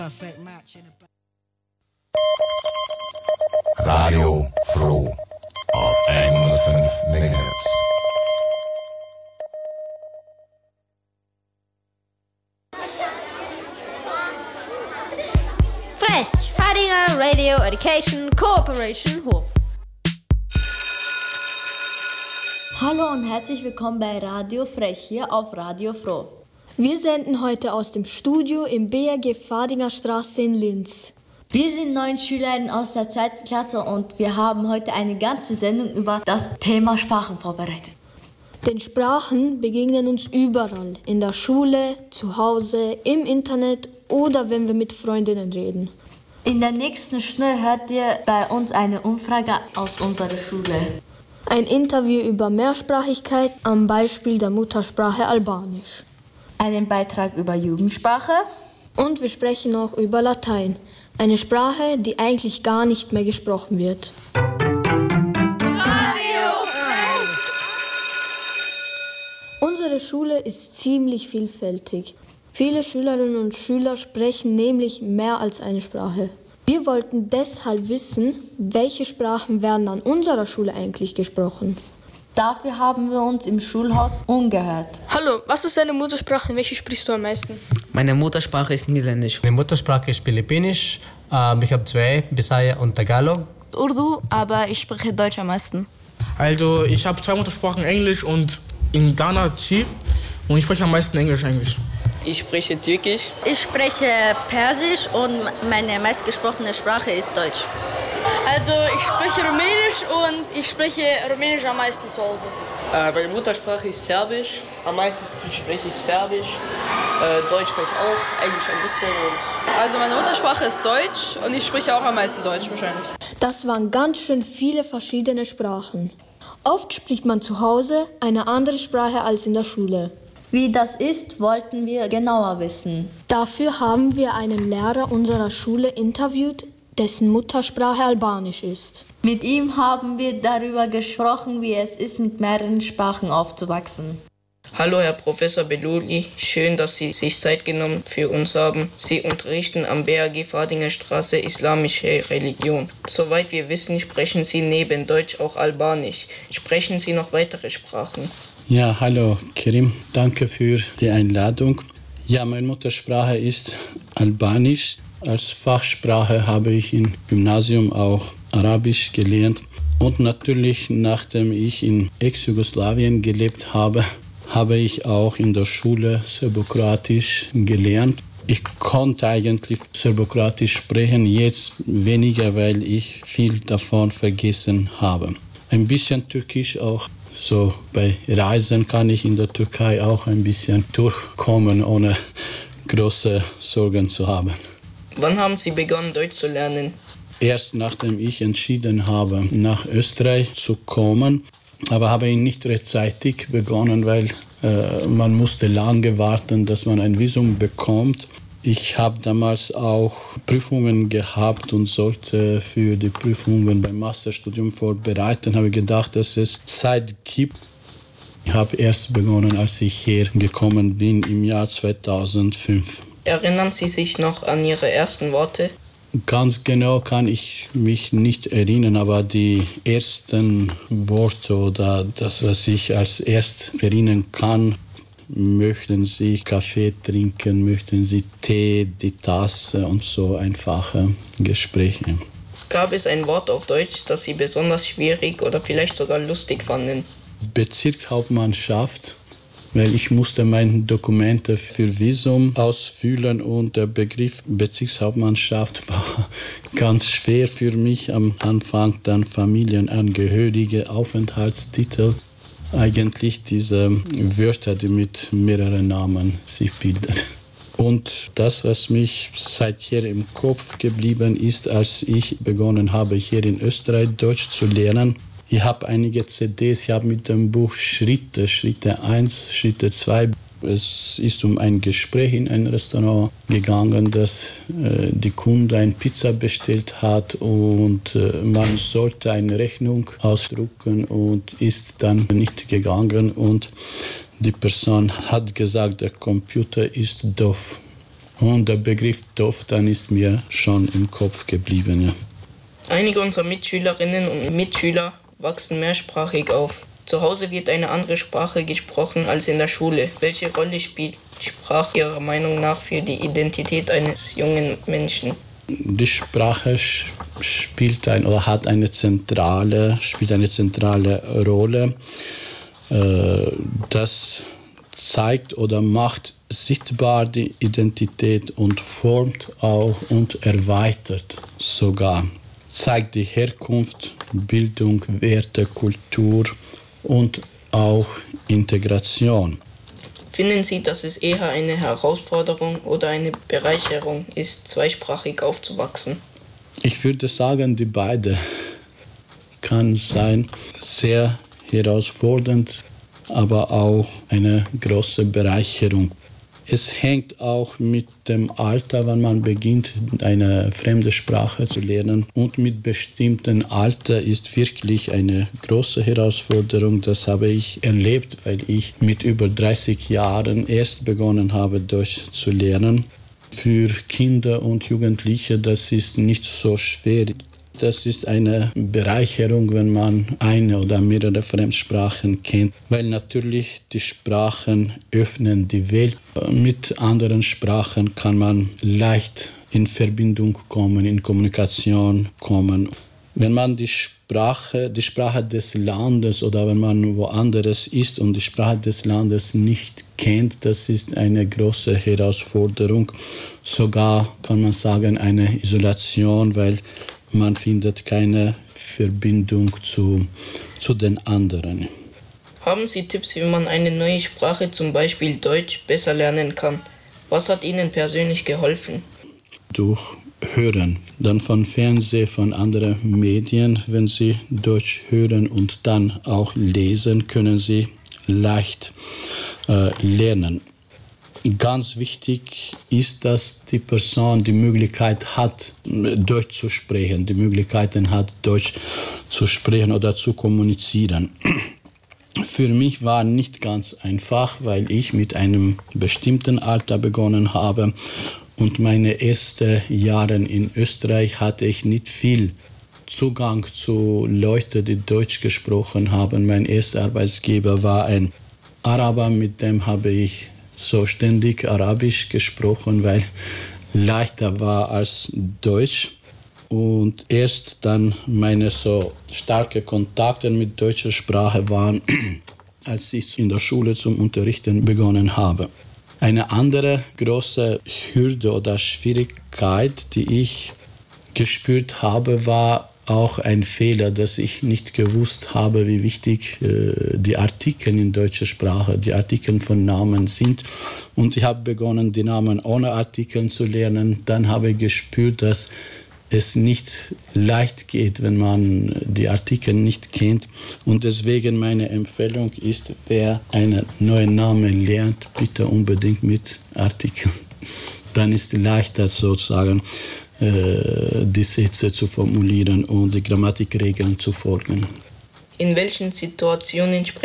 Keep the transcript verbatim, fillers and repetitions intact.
Radio Froh auf hundertfünf Megahertz. Frech, Fadinger Radio Education Cooperation Hof. Hallo und herzlich willkommen bei Radio Frech hier auf Radio Froh. Wir senden heute aus dem Studio im B R G Fadinger Straße in Linz. Wir sind neun Schülerinnen aus der zweiten Klasse und wir haben heute eine ganze Sendung über das Thema Sprachen vorbereitet. Denn Sprachen begegnen uns überall, in der Schule, zu Hause, im Internet oder wenn wir mit Freundinnen reden. In der nächsten Stunde hört ihr bei uns eine Umfrage aus unserer Schule. Ein Interview über Mehrsprachigkeit am Beispiel der Muttersprache Albanisch. Einen Beitrag über Jugendsprache. Und wir sprechen auch über Latein, eine Sprache, die eigentlich gar nicht mehr gesprochen wird. Unsere Schule ist ziemlich vielfältig. Viele Schülerinnen und Schüler sprechen nämlich mehr als eine Sprache. Wir wollten deshalb wissen, welche Sprachen werden an unserer Schule eigentlich gesprochen. Dafür haben wir uns im Schulhaus umgehört. Hallo, was ist deine Muttersprache? Welche sprichst du am meisten? Meine Muttersprache ist Niederländisch. Meine Muttersprache ist Philippinisch. Ähm, ich habe zwei, Bisaya und Tagalog. Urdu, aber ich spreche Deutsch am meisten. Also ich habe zwei Muttersprachen, Englisch und Indanachi. Und ich spreche am meisten Englisch eigentlich. Ich spreche Türkisch. Ich spreche Persisch und meine meistgesprochene Sprache ist Deutsch. Also ich spreche Rumänisch und ich spreche Rumänisch am meisten zu Hause. Äh, meine Muttersprache ist Serbisch. Am meisten spreche ich Serbisch. Äh, Deutsch kann ich auch, Englisch ein bisschen. Und also meine Muttersprache ist Deutsch und ich spreche auch am meisten Deutsch wahrscheinlich. Das waren ganz schön viele verschiedene Sprachen. Oft spricht man zu Hause eine andere Sprache als in der Schule. Wie das ist, wollten wir genauer wissen. Dafür haben wir einen Lehrer unserer Schule interviewt, dessen Muttersprache Albanisch ist. Mit ihm haben wir darüber gesprochen, wie es ist, mit mehreren Sprachen aufzuwachsen. Hallo Herr Professor Beluli, schön, dass Sie sich Zeit genommen für uns haben. Sie unterrichten am B R G Fadinger Straße Islamische Religion. Soweit wir wissen, sprechen Sie neben Deutsch auch Albanisch. Sprechen Sie noch weitere Sprachen? Ja, hallo Kerim, danke für die Einladung. Ja, meine Muttersprache ist Albanisch. Als Fachsprache habe ich im Gymnasium auch Arabisch gelernt. Und natürlich, nachdem ich in Ex-Jugoslawien gelebt habe, habe ich auch in der Schule Serbokroatisch gelernt. Ich konnte eigentlich Serbokroatisch sprechen, jetzt weniger, weil ich viel davon vergessen habe. Ein bisschen Türkisch auch. So bei Reisen kann ich in der Türkei auch ein bisschen durchkommen, ohne große Sorgen zu haben. Wann haben Sie begonnen, Deutsch zu lernen? Erst nachdem ich entschieden habe, nach Österreich zu kommen, aber habe ich nicht rechtzeitig begonnen, weil äh, man musste lange warten, dass man ein Visum bekommt. Ich habe damals auch Prüfungen gehabt und sollte für die Prüfungen beim Masterstudium vorbereiten. Habe gedacht, dass es Zeit gibt. Ich habe erst begonnen, als ich hergekommen bin im Jahr zweitausendfünf. Erinnern Sie sich noch an Ihre ersten Worte? Ganz genau kann ich mich nicht erinnern, aber die ersten Worte oder das, was ich als erst erinnern kann, möchten Sie Kaffee trinken, möchten Sie Tee, die Tasse und so einfache Gespräche. Gab es ein Wort auf Deutsch, das Sie besonders schwierig oder vielleicht sogar lustig fanden? Bezirkshauptmannschaft, weil ich musste meine Dokumente für Visum ausfüllen und der Begriff Bezirkshauptmannschaft war ganz schwer für mich am Anfang. Dann Familienangehörige, Aufenthaltstitel. Eigentlich diese Wörter, die mit mehreren Namen sich bilden. Und das, was mich seither im Kopf geblieben ist, als ich begonnen habe, hier in Österreich Deutsch zu lernen. Ich habe einige C Ds, ich habe mit dem Buch Schritte, Schritte eins, Schritte zwei. Es ist um ein Gespräch in ein Restaurant gegangen, dass äh, die Kunde eine Pizza bestellt hat und äh, man sollte eine Rechnung ausdrucken und ist dann nicht gegangen und die Person hat gesagt, der Computer ist doof. Und der Begriff doof, dann ist mir schon im Kopf geblieben. Ja. Einige unserer Mitschülerinnen und Mitschüler wachsen mehrsprachig auf. Zu Hause wird eine andere Sprache gesprochen als in der Schule. Welche Rolle spielt die Sprache Ihrer Meinung nach für die Identität eines jungen Menschen? Die Sprache spielt ein, oder hat eine zentrale, spielt eine zentrale Rolle. Das zeigt oder macht sichtbar die Identität und formt auch und erweitert sogar. Zeigt die Herkunft, Bildung, Werte, Kultur und auch Integration. Finden Sie, dass es eher eine Herausforderung oder eine Bereicherung ist, zweisprachig aufzuwachsen? Ich würde sagen, die beide kann sein. Sehr herausfordernd, aber auch eine große Bereicherung. Es hängt auch mit dem Alter, wenn man beginnt, eine fremde Sprache zu lernen. Und mit bestimmtem Alter ist wirklich eine große Herausforderung. Das habe ich erlebt, weil ich mit über dreißig Jahren erst begonnen habe, Deutsch zu lernen. Für Kinder und Jugendliche, das ist nicht so schwer. Das ist eine Bereicherung, wenn man eine oder mehrere Fremdsprachen kennt, weil natürlich die Sprachen öffnen die Welt. Mit anderen Sprachen kann man leicht in Verbindung kommen, in Kommunikation kommen. Wenn man die Sprache, die Sprache des Landes oder wenn man woanders ist und die Sprache des Landes nicht kennt, das ist eine große Herausforderung. Sogar kann man sagen eine Isolation, weil man findet keine Verbindung zu, zu den anderen. Haben Sie Tipps, wie man eine neue Sprache, zum Beispiel Deutsch, besser lernen kann? Was hat Ihnen persönlich geholfen? Durch Hören, dann von Fernsehen, von anderen Medien. Wenn Sie Deutsch hören und dann auch lesen, können Sie leicht äh, lernen. Ganz wichtig ist, dass die Person die Möglichkeit hat, Deutsch zu sprechen, die Möglichkeiten hat, Deutsch zu sprechen oder zu kommunizieren. Für mich war nicht ganz einfach, weil ich mit einem bestimmten Alter begonnen habe und meine ersten Jahre in Österreich hatte ich nicht viel Zugang zu Leuten, die Deutsch gesprochen haben. Mein erster Arbeitsgeber war ein Araber, mit dem habe ich so ständig Arabisch gesprochen, weil leichter war als Deutsch. Und erst dann meine so starke Kontakte mit deutscher Sprache waren, als ich in der Schule zum Unterrichten begonnen habe. Eine andere große Hürde oder Schwierigkeit, die ich gespürt habe, war auch ein Fehler, dass ich nicht gewusst habe, wie wichtig äh, die Artikel in deutscher Sprache, die Artikel von Namen sind. Und ich habe begonnen, die Namen ohne Artikel zu lernen. Dann habe ich gespürt, dass es nicht leicht geht, wenn man die Artikel nicht kennt. Und deswegen meine Empfehlung ist, wer einen neuen Namen lernt, bitte unbedingt mit Artikeln. Dann ist es leichter sozusagen, die Sätze zu formulieren und die Grammatikregeln zu folgen. In welchen Situationen sprechen